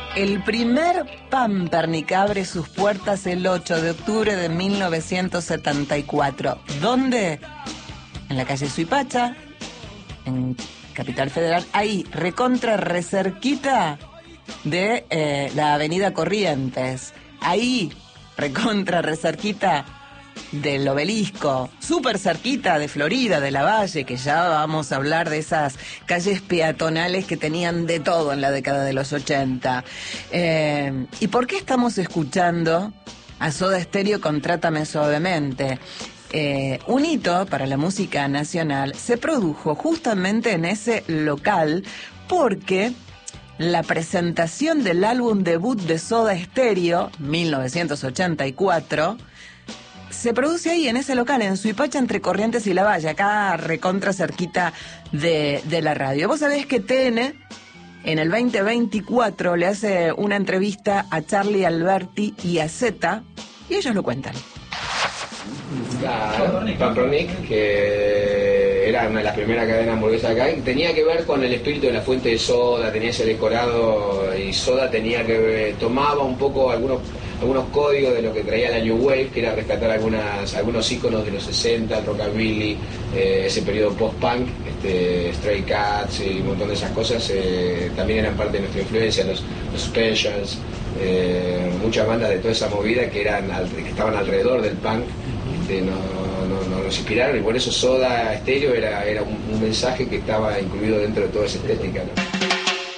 El primer Pampernick abre sus puertas el 8 de octubre de 1974. ¿Dónde? En la calle Suipacha, en Capital Federal, ahí, recontra recerquita de la avenida Corrientes. Ahí, recontra recerquita del Obelisco, súper cerquita de Florida, de la Valle, que ya vamos a hablar de esas calles peatonales que tenían de todo en la década de los 80. ¿Y por qué estamos escuchando a Soda Stereo con Trátame Suavemente? Un hito para la música nacional se produjo justamente en ese local porque la presentación del álbum debut de Soda Stereo, 1984, se produce ahí, en ese local, en Suipacha, entre Corrientes y La Valle, acá recontra cerquita de la radio. Vos sabés que TN, en el 2024, le hace una entrevista a Charlie Alberti y a Zeta, y ellos lo cuentan. Claro, Pampernick, que era una de las primeras cadenas de hamburguesas acá, tenía que ver con el espíritu de la fuente de Soda, tenía ese decorado, y Soda tenía que tomaba un poco algunos códigos de lo que traía la New Wave, que era rescatar algunos íconos de los 60, el rockabilly, ese periodo post-punk, Stray Cats y un montón de esas cosas, también eran parte de nuestra influencia, los Specials, muchas bandas de toda esa movida que estaban alrededor del punk, nos inspiraron, y por eso Soda Stereo era un mensaje que estaba incluido dentro de toda esa estética, ¿no?